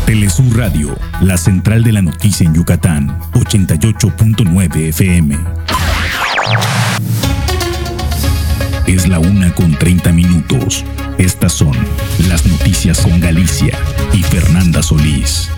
Telesur Radio, la central de la noticia en Yucatán, 88.9 FM. Es la 1:30. Estas son las noticias con Galicia y Fernanda Solís.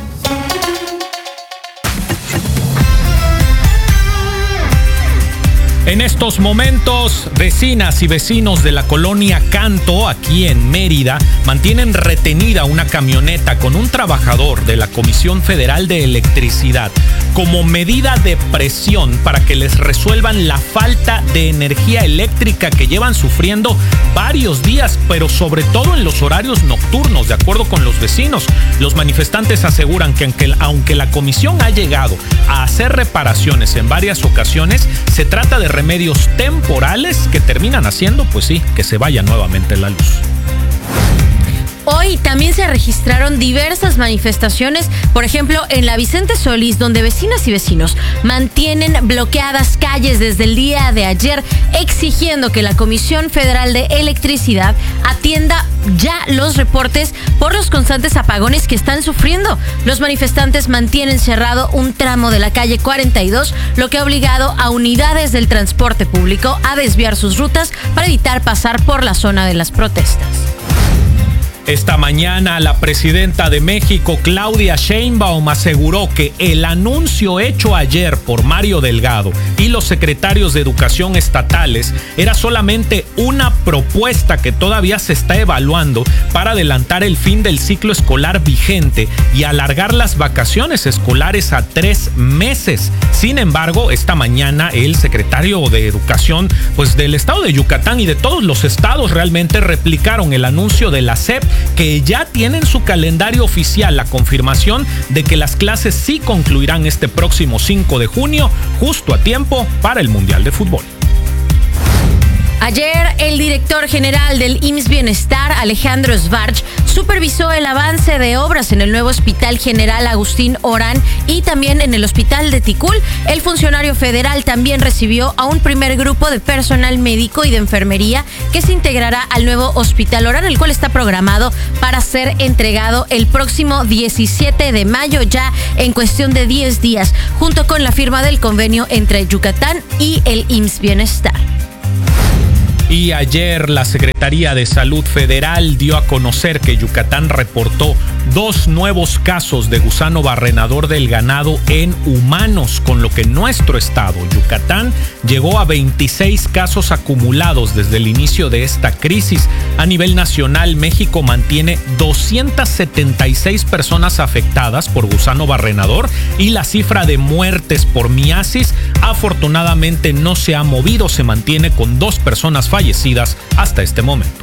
En estos momentos, vecinas y vecinos de la colonia Canto, aquí en Mérida, mantienen retenida una camioneta con un trabajador de la Comisión Federal de Electricidad como medida de presión para que les resuelvan la falta de energía eléctrica que llevan sufriendo varios días, pero sobre todo en los horarios nocturnos, de acuerdo con los vecinos. Los manifestantes aseguran que aunque la comisión ha llegado a hacer reparaciones en varias ocasiones, se trata de remedios temporales que terminan haciendo, pues sí, que se vaya nuevamente la luz. Hoy también se registraron diversas manifestaciones, por ejemplo, en la Vicente Solís, donde vecinas y vecinos mantienen bloqueadas calles desde el día de ayer, exigiendo que la Comisión Federal de Electricidad atienda ya los reportes por los constantes apagones que están sufriendo. Los manifestantes mantienen cerrado un tramo de la calle 42, lo que ha obligado a unidades del transporte público a desviar sus rutas para evitar pasar por la zona de las protestas. Esta mañana, la presidenta de México, Claudia Sheinbaum, aseguró que el anuncio hecho ayer por Mario Delgado y los secretarios de Educación estatales era solamente una propuesta que todavía se está evaluando para adelantar el fin del ciclo escolar vigente y alargar las vacaciones escolares a 3 meses. Sin embargo, esta mañana el secretario de Educación, pues del estado de Yucatán y de todos los estados, realmente replicaron el anuncio de la SEP, que ya tienen su calendario oficial la confirmación de que las clases sí concluirán este próximo 5 de junio, justo a tiempo para el Mundial de Fútbol. Ayer, el director general del IMSS Bienestar, Alejandro Svarch, supervisó el avance de obras en el nuevo Hospital General Agustín Orán y también en el Hospital de Ticul. El funcionario federal también recibió a un primer grupo de personal médico y de enfermería que se integrará al nuevo Hospital Orán, el cual está programado para ser entregado el próximo 17 de mayo, ya en cuestión de 10 días, junto con la firma del convenio entre Yucatán y el IMSS Bienestar. Y ayer la Secretaría de Salud Federal dio a conocer que Yucatán reportó 2 nuevos casos de gusano barrenador del ganado en humanos, con lo que nuestro estado, Yucatán, llegó a 26 casos acumulados desde el inicio de esta crisis. A nivel nacional, México mantiene 276 personas afectadas por gusano barrenador y la cifra de muertes por miasis afortunadamente no se ha movido, se mantiene con 2 personas fallecidas hasta este momento.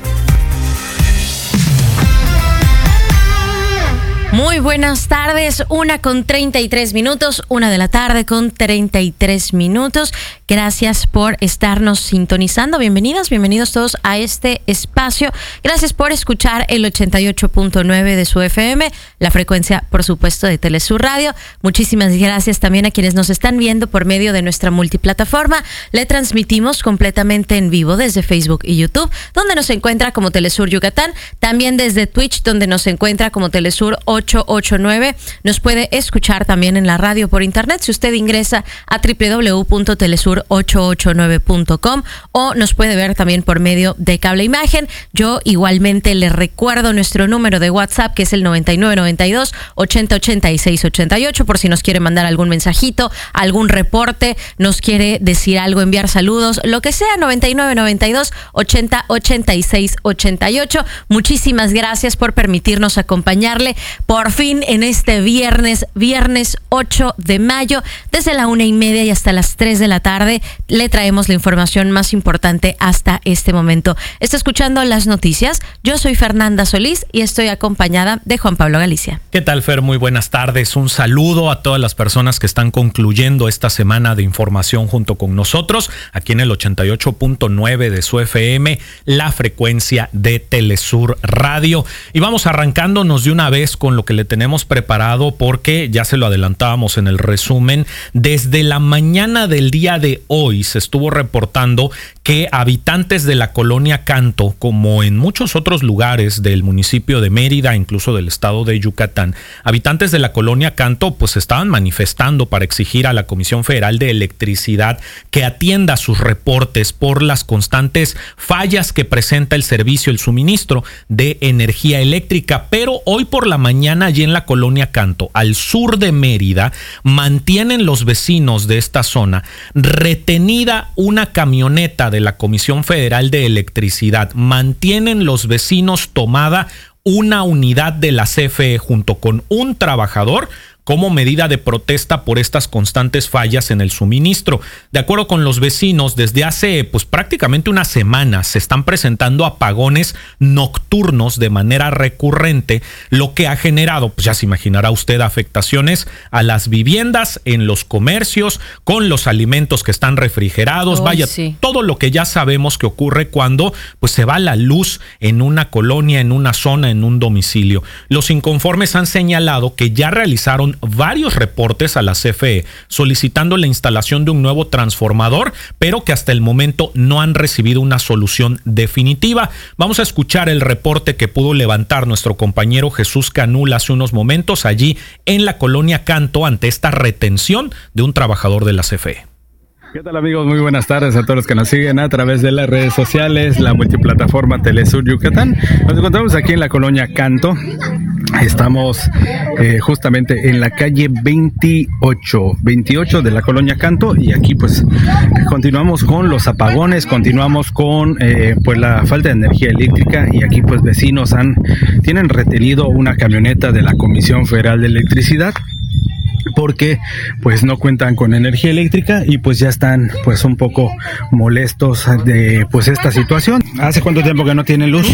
Muy buenas tardes, 1:33, 1 de la tarde con 33 minutos. Gracias por estarnos sintonizando. Bienvenidos todos a este espacio. Gracias por escuchar el 88.9 de su FM, la frecuencia, por supuesto, de Telesur Radio. Muchísimas gracias también a quienes nos están viendo por medio de nuestra multiplataforma. Le transmitimos completamente en vivo desde Facebook y YouTube, donde nos encuentra como Telesur Yucatán. También desde Twitch, donde nos encuentra como Telesur 889. Nos puede escuchar también en la radio por internet si usted ingresa a www.telesur889.com o nos puede ver también por medio de cable imagen. Yo igualmente les recuerdo nuestro número de WhatsApp, que es el 9992 8086 88, por si nos quiere mandar algún mensajito, algún reporte, nos quiere decir algo, enviar saludos, lo que sea. 9992 8086 88. Muchísimas gracias por permitirnos acompañarle por fin en este viernes 8 de mayo, desde la 1:30 y hasta las 3 de la tarde, le traemos la información más importante hasta este momento. Está escuchando las noticias. Yo soy Fernanda Solís y estoy acompañada de Juan Pablo Galicia. ¿Qué tal, Fer? Muy buenas tardes. Un saludo a todas las personas que están concluyendo esta semana de información junto con nosotros, aquí en el 88.9 de su FM, la frecuencia de Telesur Radio. Y vamos arrancándonos de una vez con lo lo que le tenemos preparado porque ya se lo adelantábamos en el resumen. Desde la mañana del día de hoy se estuvo reportando que habitantes de la colonia Canto, como en muchos otros lugares del municipio de Mérida, incluso del estado de Yucatán, habitantes de la colonia Canto pues estaban manifestando para exigir a la Comisión Federal de Electricidad que atienda sus reportes por las constantes fallas que presenta el servicio, el suministro de energía eléctrica. Pero hoy por la mañana, allí en la colonia Canto, al sur de Mérida, mantienen los vecinos de esta zona retenida una camioneta de la Comisión Federal de Electricidad. Mantienen los vecinos tomada una unidad de la CFE junto con un trabajador como medida de protesta por estas constantes fallas en el suministro. De acuerdo con los vecinos, desde hace pues prácticamente una semana se están presentando apagones nocturnos de manera recurrente, lo que ha generado, pues ya se imaginará usted, afectaciones a las viviendas, en los comercios, con los alimentos que están refrigerados, sí. Todo lo que ya sabemos que ocurre cuando pues se va la luz en una colonia, en una zona, en un domicilio. Los inconformes han señalado que ya realizaron varios reportes a la CFE solicitando la instalación de un nuevo transformador, pero que hasta el momento no han recibido una solución definitiva. Vamos a escuchar el reporte que pudo levantar nuestro compañero Jesús Canul hace unos momentos allí en la colonia Canto ante esta retención de un trabajador de la CFE. ¿Qué tal, amigos? Muy buenas tardes a todos los que nos siguen a través de las redes sociales, la multiplataforma Telesur Yucatán. Nos encontramos aquí en la colonia Canto. Estamos justamente en la calle 28 de la colonia Canto, y aquí pues continuamos con los apagones, continuamos con pues la falta de energía eléctrica, y aquí pues vecinos tienen retenido una camioneta de la Comisión Federal de Electricidad porque pues no cuentan con energía eléctrica y pues ya están pues un poco molestos de pues esta situación. ¿Hace cuánto tiempo que no tienen luz?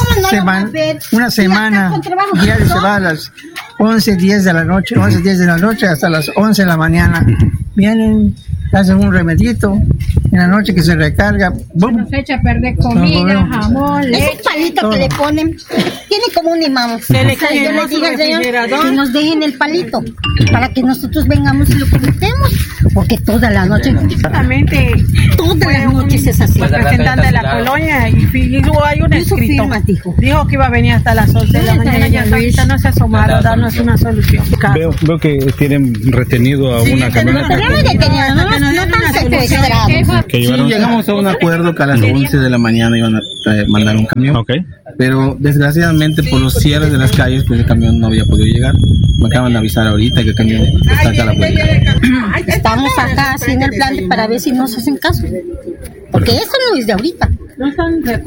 Una semana. Diario se va a las 11:10 de la noche, 11:10 de la noche hasta las 11 de la mañana. Vienen, hacen un remedito en la noche que se recarga. ¡Bum! Se echa a perder comida, jamón, leche. Ese palito todo que le ponen tiene como un imán. Se le cae yo le digo al señor que nos dejen el palito para que nosotros vengamos y lo conectemos, porque toda la noche, exactamente, todas las noches es así. Representante de la colonia y hay un escrito. Dijo que iba a venir hasta las 11 de la mañana, ya ahorita no se asomaron a darnos una solución. Veo que tienen retenido a una camioneta. No tan secuestrados. Sí, llegamos a un acuerdo que a las 11 de la mañana iban a mandar un camión. Okay. Pero desgraciadamente por los cierres de las calles, pues el camión no había podido llegar. Me acaban de avisar ahorita que el camión está acá a la vuelta. Estamos acá haciendo el plan para ver si nos hacen caso. Porque eso no es de ahorita. No están que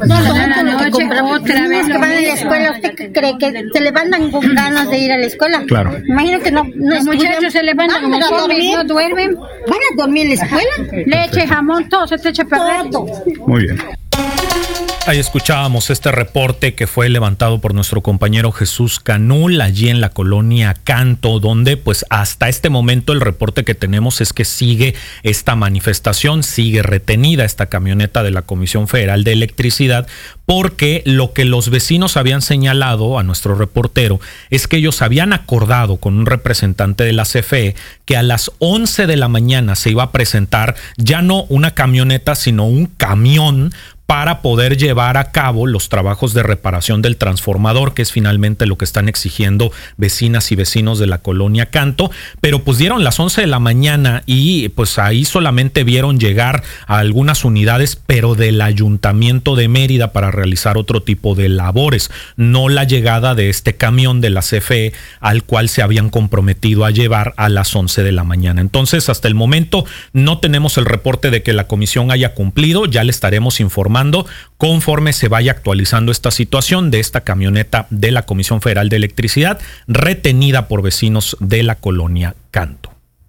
van a la escuela. ¿Usted cree que se levantan con ganas de ir a la escuela? Claro. Imagínate que no los muchachos se levantan como zombies, no duermen. ¿Van a dormir en la escuela? Leche, jamón, todo se te echa a perder. Muy bien. Ahí escuchábamos este reporte que fue levantado por nuestro compañero Jesús Canul allí en la colonia Canto, donde pues hasta este momento el reporte que tenemos es que sigue esta manifestación, sigue retenida esta camioneta de la Comisión Federal de Electricidad, porque lo que los vecinos habían señalado a nuestro reportero es que ellos habían acordado con un representante de la CFE que a las 11 de la mañana se iba a presentar ya no una camioneta, sino un camión para poder llevar a cabo los trabajos de reparación del transformador, que es finalmente lo que están exigiendo vecinas y vecinos de la colonia Canto. Pero pues dieron las 11 de la mañana y pues ahí solamente vieron llegar a algunas unidades, pero del Ayuntamiento de Mérida para realizar otro tipo de labores, no la llegada de este camión de la CFE al cual se habían comprometido a llevar a las 11 de la mañana. Entonces, hasta el momento no tenemos el reporte de que la comisión haya cumplido. Ya le estaremos informando conforme se vaya actualizando esta situación de esta camioneta de la Comisión Federal de Electricidad retenida por vecinos de la colonia Canto.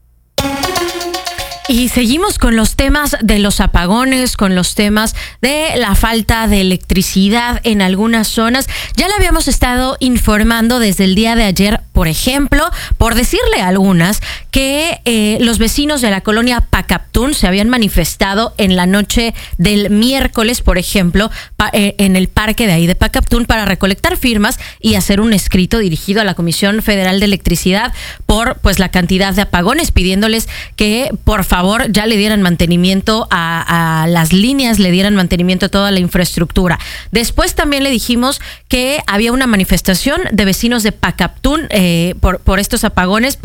Y seguimos con los temas de los apagones, con los temas de la falta de electricidad en algunas zonas. Ya le habíamos estado informando desde el día de ayer por ejemplo, por decirle algunas, que los vecinos de la colonia Pacaptún se habían manifestado en la noche del miércoles, por ejemplo, en el parque de ahí de Pacaptún para recolectar firmas y hacer un escrito dirigido a la Comisión Federal de Electricidad por pues la cantidad de apagones, pidiéndoles que por favor ya le dieran mantenimiento a las líneas, le dieran mantenimiento a toda la infraestructura. Después también le dijimos que había una manifestación de vecinos de Pacaptún por estos apagones,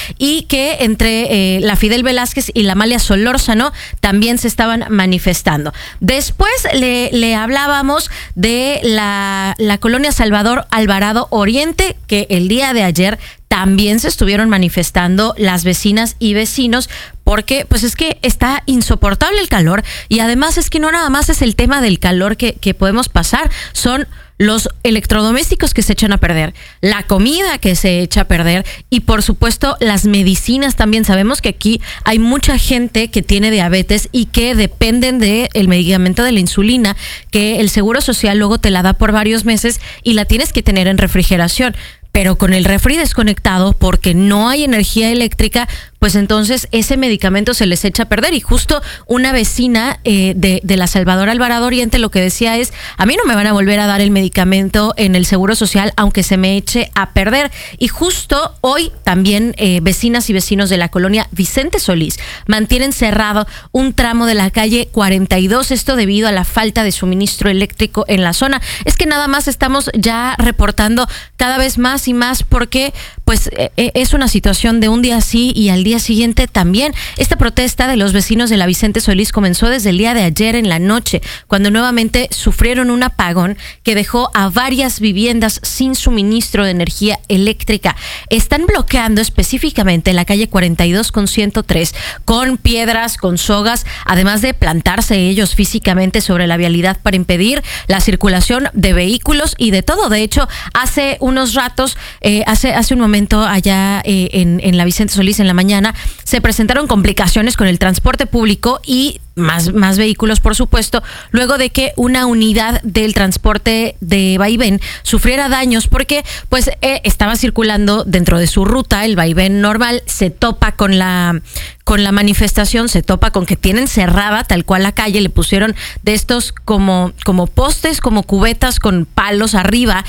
y que entre la Fidel Velázquez y la Amalia Solórzano también se estaban manifestando. Después le hablábamos de la colonia Salvador Alvarado Oriente, que el día de ayer también se estuvieron manifestando las vecinas y vecinos porque pues es que está insoportable el calor y además es que no nada más es el tema del calor que podemos pasar, son los electrodomésticos que se echan a perder, la comida que se echa a perder y por supuesto las medicinas también. Sabemos que aquí hay mucha gente que tiene diabetes y que dependen del medicamento de la insulina, que el Seguro Social luego te la da por varios meses y la tienes que tener en refrigeración. Pero con el refri desconectado, porque no hay energía eléctrica, pues entonces ese medicamento se les echa a perder. Y justo una vecina de la Salvador Alvarado Oriente lo que decía es, a mí no me van a volver a dar el medicamento en el Seguro Social aunque se me eche a perder. Y justo hoy también vecinas y vecinos de la colonia Vicente Solís mantienen cerrado un tramo de la calle 42, esto debido a la falta de suministro eléctrico en la zona. Es que nada más estamos ya reportando cada vez más y más porque pues es una situación de un día sí y al día siguiente también. Esta protesta de los vecinos de la Vicente Solís comenzó desde el día de ayer en la noche, cuando nuevamente sufrieron un apagón que dejó a varias viviendas sin suministro de energía eléctrica. Están bloqueando específicamente la calle 42 con 103 con piedras, con sogas, además de plantarse ellos físicamente sobre la vialidad para impedir la circulación de vehículos y de todo. De hecho, hace unos ratos, hace un momento allá en la Vicente Solís en la mañana, se presentaron complicaciones con el transporte público y más vehículos, por supuesto, luego de que una unidad del transporte de vaivén sufriera daños porque pues estaba circulando dentro de su ruta, el vaivén normal, se topa con la manifestación, se topa con que tienen cerrada tal cual la calle, le pusieron de estos como postes, como cubetas con palos arriba,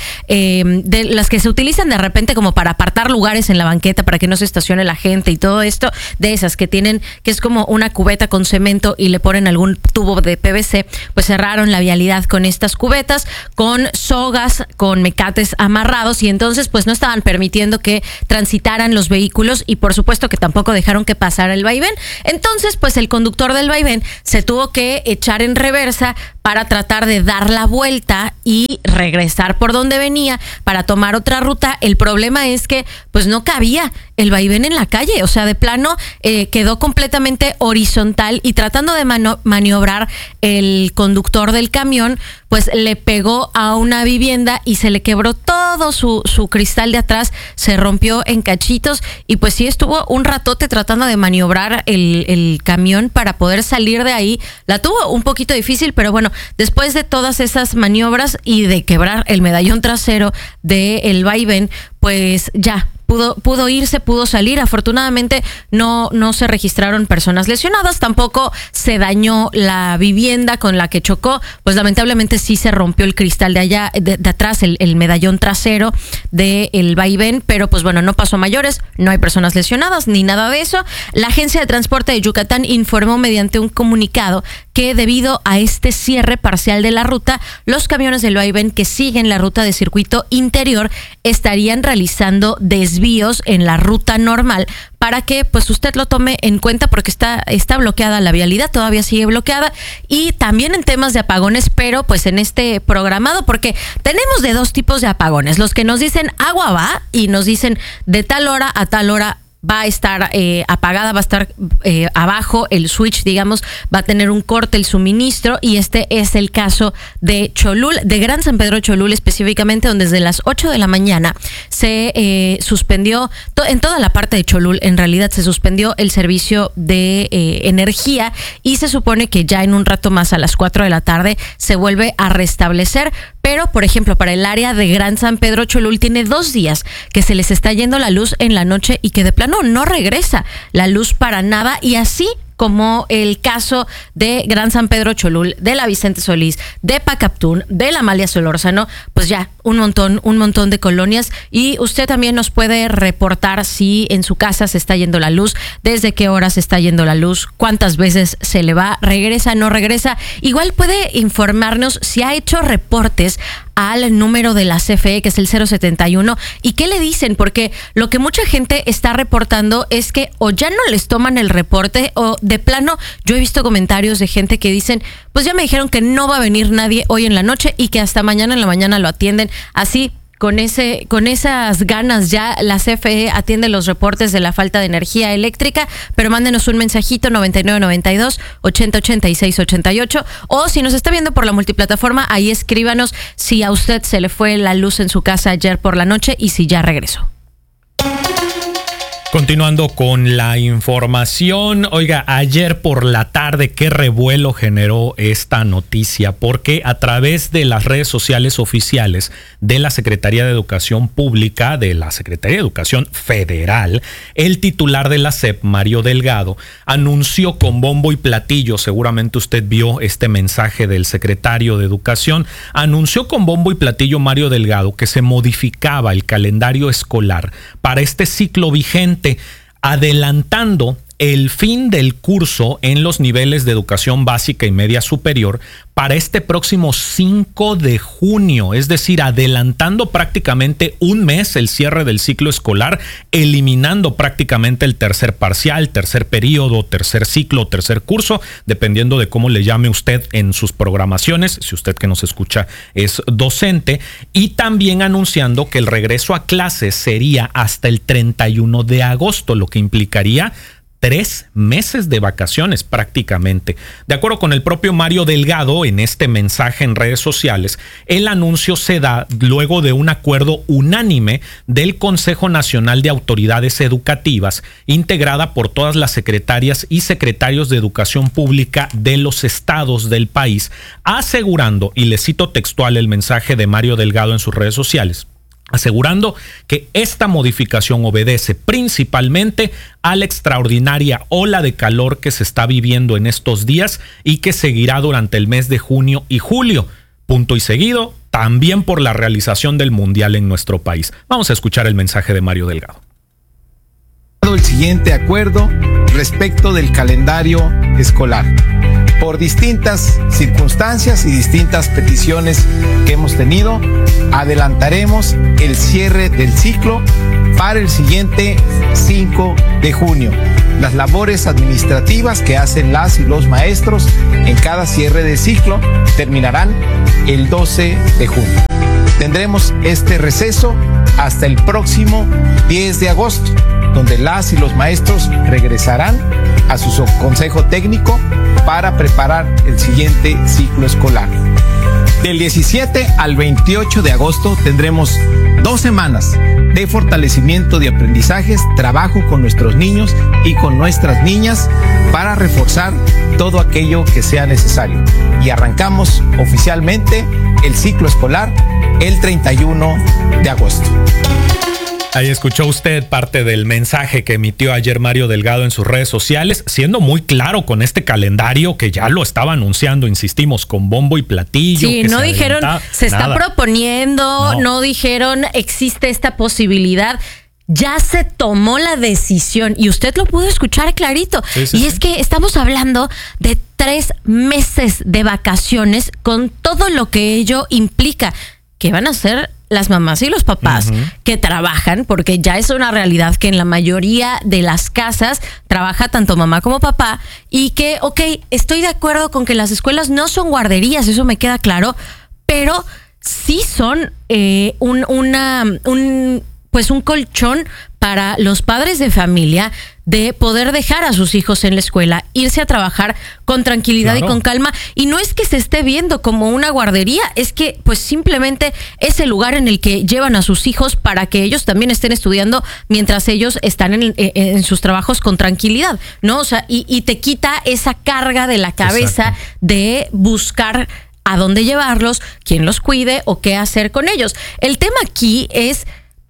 de las que se utilizan de repente como para apartar lugares en la banqueta para que no se estacione la gente y todo esto, de esas que es como una cubeta con cemento y le ponen algún tubo de PVC, pues cerraron la vialidad con estas cubetas, con sogas, con mecates amarrados y entonces pues no estaban permitiendo que transitaran los vehículos y por supuesto que tampoco dejaron que pasara el vaivén. Entonces pues el conductor del vaivén se tuvo que echar en reversa para tratar de dar la vuelta y regresar por donde venía para tomar otra ruta. El problema es que pues no cabía el vaivén en la calle, o sea, de plano quedó completamente horizontal y tratando de maniobrar el conductor del camión, pues le pegó a una vivienda y se le quebró todo su cristal de atrás, se rompió en cachitos y pues sí estuvo un ratote tratando de maniobrar el camión para poder salir de ahí. La tuvo un poquito difícil, pero bueno, después de todas esas maniobras y de quebrar el medallón trasero del vaivén, pues ya pudo irse, pudo salir. Afortunadamente no se registraron personas lesionadas, tampoco se dañó la vivienda con la que chocó, pues lamentablemente sí se rompió el cristal de allá, de atrás, el medallón trasero del vaivén, pero pues bueno, no pasó a mayores, no hay personas lesionadas ni nada de eso. La Agencia de Transporte de Yucatán informó mediante un comunicado que debido a este cierre parcial de la ruta, los camiones del vaivén que siguen la ruta de circuito interior estarían realizando desvíos en la ruta normal para que pues usted lo tome en cuenta porque está bloqueada la vialidad, todavía sigue bloqueada y también en temas de apagones, pero pues en este programado porque tenemos de dos tipos de apagones, los que nos dicen agua va y nos dicen de tal hora a tal hora va a estar apagada, va a estar abajo el switch, digamos, va a tener un corte el suministro y este es el caso de Cholul, de Gran San Pedro Cholul específicamente, donde desde las 8 de la mañana se suspendió, en toda la parte de Cholul en realidad se suspendió el servicio de energía y se supone que ya en un rato más a las 4 de la tarde se vuelve a restablecer, Pero, por ejemplo, para el área de Gran San Pedro Cholul tiene 2 días que se les está yendo la luz en la noche y que de plano no regresa la luz para nada, y así como el caso de Gran San Pedro Cholul, de la Vicente Solís, de Pacaptún, de la Amalia Solórzano, pues ya un montón de colonias. Y usted también nos puede reportar si en su casa se está yendo la luz, desde qué hora se está yendo la luz, cuántas veces se le va, regresa, no regresa. Igual puede informarnos si ha hecho reportes al número de la CFE, que es el 071, y qué le dicen, porque lo que mucha gente está reportando es que o ya no les toman el reporte, o de plano yo he visto comentarios de gente que dicen, pues ya me dijeron que no va a venir nadie hoy en la noche y que hasta mañana en la mañana lo atienden. Así, con esas ganas ya la CFE atiende los reportes de la falta de energía eléctrica. Pero mándenos un mensajito 9992-808688, o si nos está viendo por la multiplataforma, ahí escríbanos si a usted se le fue la luz en su casa ayer por la noche y si ya regresó. Continuando con la información, oiga, ayer por la tarde qué revuelo generó esta noticia, porque a través de las redes sociales oficiales de la Secretaría de Educación Pública, de la Secretaría de Educación Federal, el titular de la SEP, Mario Delgado, anunció con bombo y platillo, seguramente usted vio este mensaje del secretario de Educación, anunció con bombo y platillo Mario Delgado que se modificaba el calendario escolar para este ciclo vigente, adelantando el fin del curso en los niveles de educación básica y media superior para este próximo 5 de junio, es decir, adelantando prácticamente un mes el cierre del ciclo escolar, eliminando prácticamente el tercer parcial, tercer periodo, tercer ciclo, tercer curso, dependiendo de cómo le llame usted en sus programaciones, si usted que nos escucha es docente, y también anunciando que el regreso a clases sería hasta el 31 de agosto, lo que implicaría 3 meses de vacaciones prácticamente. De acuerdo con el propio Mario Delgado, en este mensaje en redes sociales, el anuncio se da luego de un acuerdo unánime del Consejo Nacional de Autoridades Educativas, integrada por todas las secretarias y secretarios de Educación Pública de los estados del país, asegurando, y le cito textual el mensaje de Mario Delgado en sus redes sociales, asegurando que esta modificación obedece principalmente a la extraordinaria ola de calor que se está viviendo en estos días y que seguirá durante el mes de junio y julio. Punto y seguido, también por la realización del Mundial en nuestro país. Vamos a escuchar el mensaje de Mario Delgado. El siguiente acuerdo respecto del calendario escolar. Por distintas circunstancias y distintas peticiones que hemos tenido, adelantaremos el cierre del ciclo para el siguiente 5 de junio. Las labores administrativas que hacen las y los maestros en cada cierre de ciclo terminarán el 12 de junio. Tendremos este receso hasta el próximo 10 de agosto, donde las y los maestros regresarán a su consejo técnico para preparar el siguiente ciclo escolar. Del 17 al 28 de agosto tendremos 2 semanas de fortalecimiento de aprendizajes, trabajo con nuestros niños y con nuestras niñas para reforzar todo aquello que sea necesario. Y arrancamos oficialmente el ciclo escolar el 31 de agosto. Ahí escuchó usted parte del mensaje que emitió ayer Mario Delgado en sus redes sociales, siendo muy claro con este calendario que ya lo estaba anunciando, insistimos, con bombo y platillo. Sí, no dijeron, se está proponiendo, no dijeron, existe esta posibilidad. Ya se tomó la decisión y usted lo pudo escuchar clarito. Sí, es que estamos hablando de 3 meses de vacaciones con todo lo que ello implica. ¿Qué van a hacer las mamás y los papás que trabajan? Porque ya es una realidad que en la mayoría de las casas trabaja tanto mamá como papá, y que, estoy de acuerdo con que las escuelas no son guarderías, eso me queda claro, pero sí son un colchón para los padres de familia de poder dejar a sus hijos en la escuela, irse a trabajar con tranquilidad y con calma. Y no es que se esté viendo como una guardería, es que pues simplemente es el lugar en el que llevan a sus hijos para que ellos también estén estudiando mientras ellos están en sus trabajos con tranquilidad, ¿no? O sea, y te quita esa carga de la cabeza de buscar a dónde llevarlos, quién los cuide o qué hacer con ellos. El tema aquí es...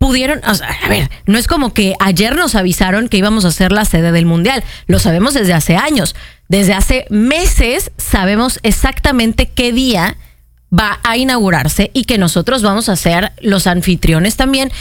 no es como que ayer nos avisaron que íbamos a ser la sede del Mundial. Lo sabemos desde hace años. Desde hace meses sabemos exactamente qué día va a inaugurarse y que nosotros vamos a ser los anfitriones también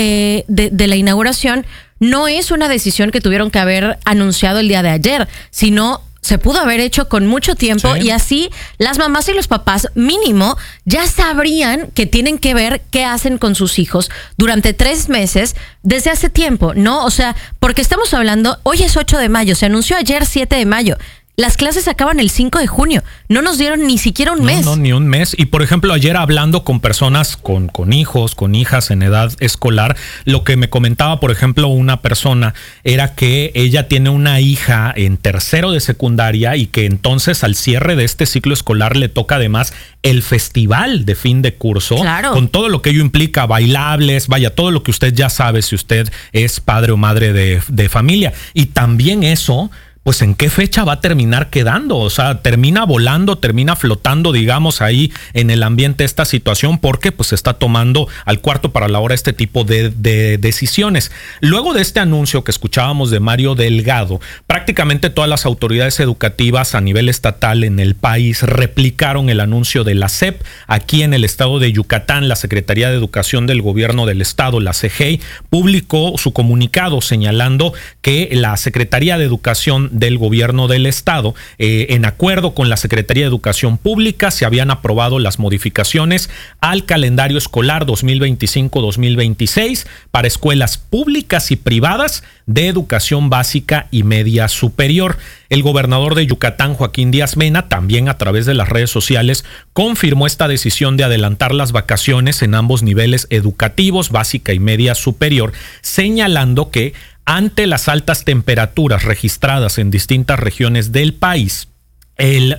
de la inauguración. No es una decisión que tuvieron que haber anunciado el día de ayer, sino se pudo haber hecho con mucho tiempo, sí. Y así las mamás y los papás mínimo ya sabrían que tienen que ver qué hacen con sus hijos durante 3 meses desde hace tiempo, ¿no? O sea, porque estamos hablando, hoy es 8 de mayo, se anunció ayer 7 de mayo. Las clases acaban el 5 de junio. No nos dieron ni siquiera un mes. No, ni un mes. Y por ejemplo, ayer hablando con personas con hijos, con hijas en edad escolar, lo que me comentaba, por ejemplo, una persona era que ella tiene una hija en tercero de secundaria y que entonces al cierre de este ciclo escolar le toca además el festival de fin de curso. Claro. Con todo lo que ello implica, bailables, vaya, todo lo que usted ya sabe si usted es padre o madre de familia. Y también eso... pues en qué fecha va a terminar quedando, o sea, termina volando, termina flotando, digamos, ahí en el ambiente esta situación, porque pues se está tomando al cuarto para la hora este tipo de decisiones. Luego de este anuncio que escuchábamos de Mario Delgado, prácticamente todas las autoridades educativas a nivel estatal en el país replicaron el anuncio de la SEP. Aquí en el estado de Yucatán, la Secretaría de Educación del Gobierno del Estado, la CEGEI, publicó su comunicado señalando que la Secretaría de Educación del Gobierno del Estado, en acuerdo con la Secretaría de Educación Pública, se habían aprobado las modificaciones al calendario escolar 2025-2026 para escuelas públicas y privadas de educación básica y media superior. El gobernador de Yucatán, Joaquín Díaz Mena, también a través de las redes sociales, confirmó esta decisión de adelantar las vacaciones en ambos niveles educativos, básica y media superior, señalando que ante las altas temperaturas registradas en distintas regiones del país, el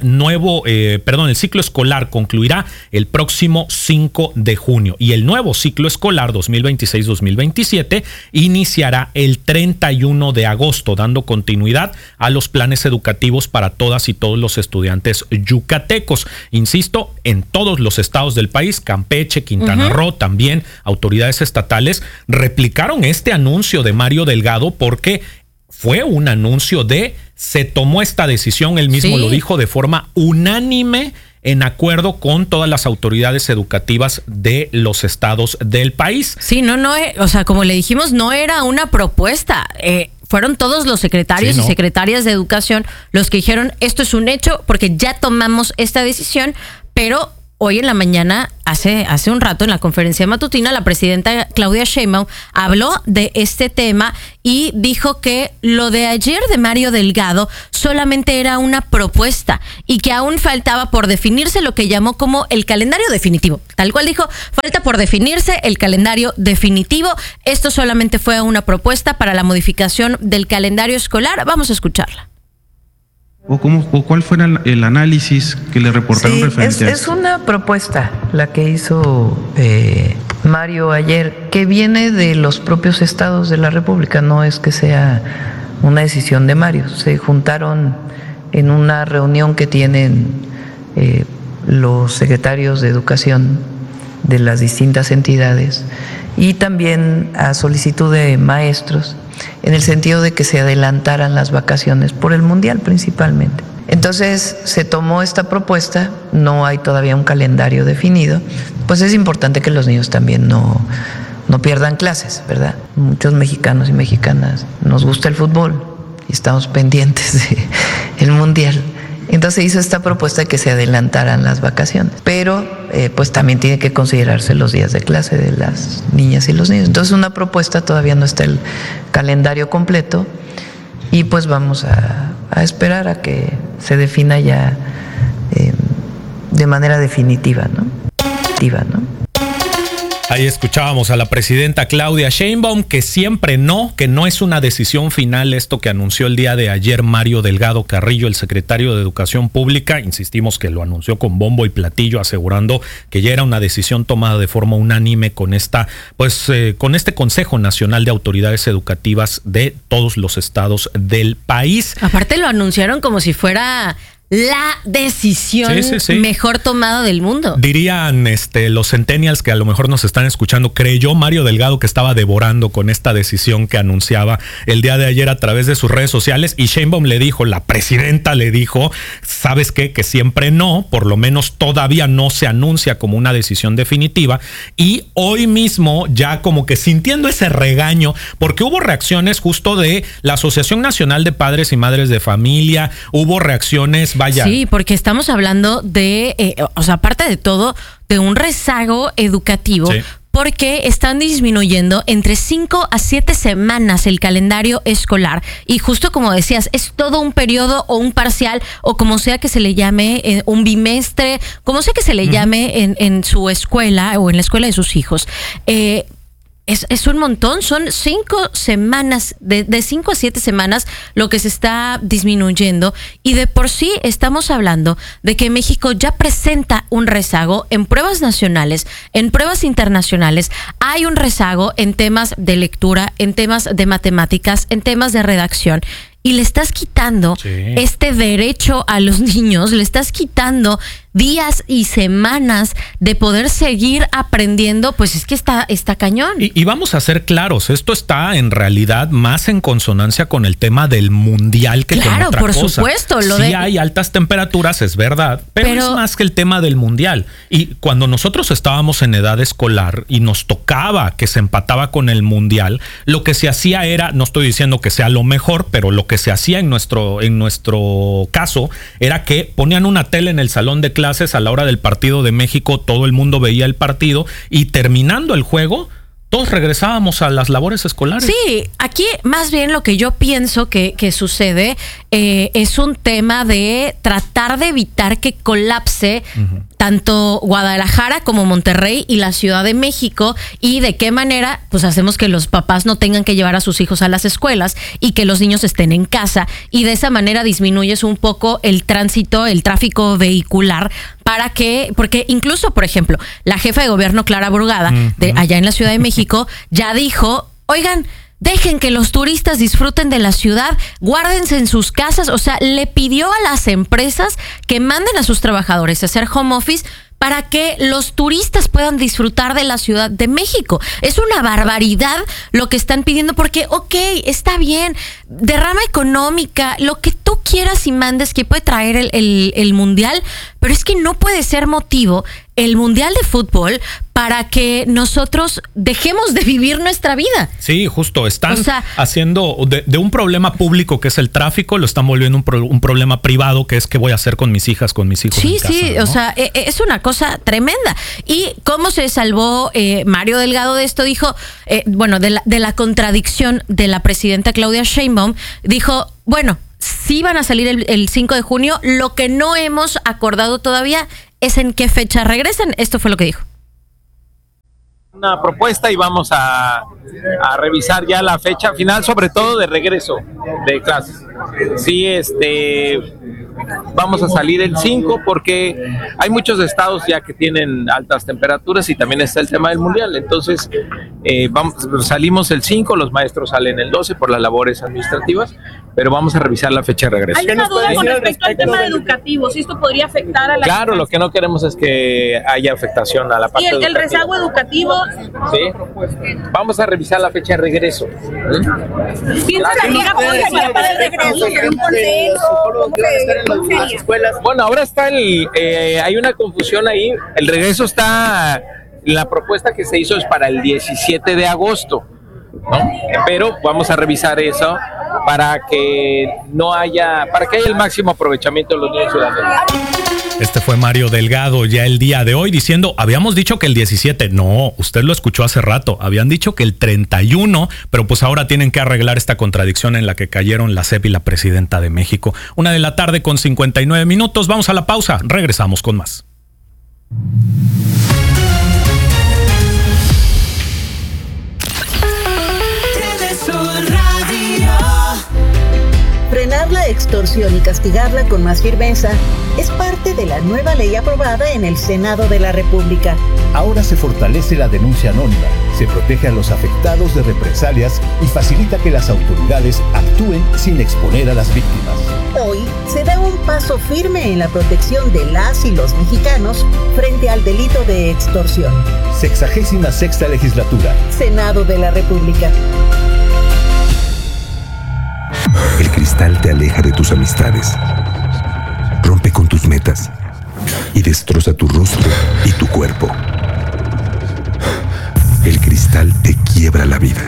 ciclo escolar concluirá el próximo 5 de junio y el nuevo ciclo escolar 2026-2027 iniciará el 31 de agosto, dando continuidad a los planes educativos para todas y todos los estudiantes yucatecos. Insisto, en todos los estados del país, Campeche, Quintana Roo, también autoridades estatales replicaron este anuncio de Mario Delgado porque fue un anuncio se tomó esta decisión, él mismo lo dijo, de forma unánime en acuerdo con todas las autoridades educativas de los estados del país. Sí, o sea, como le dijimos, no era una propuesta. Fueron todos los secretarios y secretarias de educación los que dijeron, esto es un hecho porque ya tomamos esta decisión, pero... Hoy en la mañana, hace un rato, en la conferencia matutina, la presidenta Claudia Sheinbaum habló de este tema y dijo que lo de ayer de Mario Delgado solamente era una propuesta y que aún faltaba por definirse lo que llamó como el calendario definitivo. Tal cual dijo, falta por definirse el calendario definitivo. Esto solamente fue una propuesta para la modificación del calendario escolar. Vamos a escucharla. ¿O cuál fue el análisis que le reportaron referente a esto? Es una propuesta la que hizo Mario ayer, que viene de los propios estados de la República, no es que sea una decisión de Mario. Se juntaron en una reunión que tienen los secretarios de educación de las distintas entidades y también a solicitud de maestros, en el sentido de que se adelantaran las vacaciones por el Mundial principalmente. Entonces se tomó esta propuesta, no hay todavía un calendario definido, pues es importante que los niños también no pierdan clases, ¿verdad? Muchos mexicanos y mexicanas nos gusta el fútbol y estamos pendientes del Mundial. Entonces hizo esta propuesta de que se adelantaran las vacaciones, pero pues también tiene que considerarse los días de clase de las niñas y los niños. Entonces una propuesta, todavía no está el calendario completo y pues vamos a esperar a que se defina ya de manera definitiva, ¿no? Ahí escuchábamos a la presidenta Claudia Sheinbaum que no es una decisión final esto que anunció el día de ayer Mario Delgado Carrillo, el secretario de Educación Pública. Insistimos que lo anunció con bombo y platillo, asegurando que ya era una decisión tomada de forma unánime con con este Consejo Nacional de Autoridades Educativas de todos los estados del país. Aparte lo anunciaron como si fuera la decisión mejor tomada del mundo. Dirían los centennials que a lo mejor nos están escuchando, creyó Mario Delgado que estaba devorando con esta decisión que anunciaba el día de ayer a través de sus redes sociales, y Sheinbaum le dijo, la presidenta le dijo, ¿sabes qué? Que siempre no, por lo menos todavía no se anuncia como una decisión definitiva, y hoy mismo ya como que sintiendo ese regaño, porque hubo reacciones justo de la Asociación Nacional de Padres y Madres de Familia, hubo reacciones, vaya. Sí, porque estamos hablando de, aparte de todo, de un rezago educativo. Sí. Porque están disminuyendo entre 5 a 7 semanas el calendario escolar. Y justo como decías, es todo un periodo o un parcial, o como sea que se le llame, un bimestre, como sea que se le llame en su escuela o en la escuela de sus hijos. Es un montón, son 5 semanas, de 5 a 7 semanas lo que se está disminuyendo, y de por sí estamos hablando de que México ya presenta un rezago en pruebas nacionales, en pruebas internacionales, hay un rezago en temas de lectura, en temas de matemáticas, en temas de redacción. Y le estás quitando este derecho a los niños, le estás quitando días y semanas de poder seguir aprendiendo, pues es que está cañón. Y vamos a ser claros, esto está en realidad más en consonancia con el tema del mundial que con otra cosa. Claro, por supuesto. Sí hay altas temperaturas, es verdad, pero es más que el tema del mundial. Y cuando nosotros estábamos en edad escolar y nos tocaba que se empataba con el mundial, lo que se hacía era, no estoy diciendo que sea lo mejor, pero lo que se hacía en nuestro caso era que ponían una tele en el salón de clases a la hora del partido de México, todo el mundo veía el partido, y terminando el juego todos regresábamos a las labores escolares. Sí, aquí más bien lo que yo pienso que sucede es un tema de tratar de evitar que colapse tanto Guadalajara como Monterrey y la Ciudad de México, y de qué manera pues hacemos que los papás no tengan que llevar a sus hijos a las escuelas y que los niños estén en casa, y de esa manera disminuyes un poco el tránsito, el tráfico vehicular, porque incluso, por ejemplo, la jefa de gobierno Clara Brugada, allá en la Ciudad de México, ya dijo, oigan, dejen que los turistas disfruten de la ciudad, guárdense en sus casas. O sea, le pidió a las empresas que manden a sus trabajadores a hacer home office para que los turistas puedan disfrutar de la Ciudad de México. Es una barbaridad lo que están pidiendo, porque, está bien, derrama económica, lo que tú quieras y mandes que puede traer el Mundial, pero es que no puede ser motivo el Mundial de Fútbol para que nosotros dejemos de vivir nuestra vida. Sí, justo, están haciendo de un problema público que es el tráfico, lo están volviendo un problema privado, que es qué voy a hacer con mis hijas, con mis hijos en casa, ¿no? O sea, es una cosa tremenda. ¿Y cómo se salvó Mario Delgado de esto? Dijo, de la contradicción de la presidenta Claudia Sheinbaum, dijo, sí van a salir el 5 de junio, lo que no hemos acordado todavía es en qué fecha regresan. Esto fue lo que dijo. Una propuesta y vamos a revisar ya la fecha final, sobre todo de regreso de clases. Sí, vamos a salir el 5 porque hay muchos estados ya que tienen altas temperaturas y también está el tema del mundial. Entonces, salimos el 5, los maestros salen el 12 por las labores administrativas, pero vamos a revisar la fecha de regreso. Hay una duda con respecto al tema educativo, si esto podría afectar a la... Claro, lo que no queremos es que haya afectación a la parte educativa. ¿Y el rezago educativo? Sí, vamos a revisar la fecha de regreso. ¿Piensa la liga para el regreso? Bueno, ahora está hay una confusión ahí. El regreso está, la propuesta que se hizo es para el 17 de agosto, ¿no? Pero vamos a revisar eso para que haya el máximo aprovechamiento de los niños ciudadanos. Este fue Mario Delgado ya el día de hoy diciendo, habíamos dicho que el 17, no, usted lo escuchó hace rato, habían dicho que el 31, pero pues ahora tienen que arreglar esta contradicción en la que cayeron la SEP y la presidenta de México. 1:59 p.m, vamos a la pausa, regresamos con más. Frenar la extorsión y castigarla con más firmeza es parte de la nueva ley aprobada en el Senado de la República. Ahora se fortalece la denuncia anónima, Se protege a los afectados de represalias y facilita que las autoridades actúen sin exponer a las víctimas. Hoy se da un paso firme en la protección de las y los mexicanos frente al delito de extorsión. 66ª Legislatura. Senado de la República. El cristal te aleja de tus amistades, rompe con tus metas y destroza tu rostro y tu cuerpo. El cristal te quiebra la vida.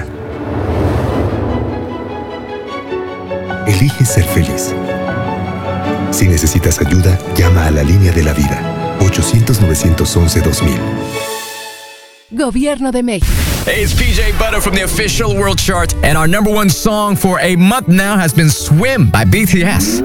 Elige ser feliz. Si necesitas ayuda, llama a la línea de la vida, 800-911-2000. Gobierno de México. Hey, it's PJ Butter from the official world chart, and our #1 song for a month now has been Swim by BTS.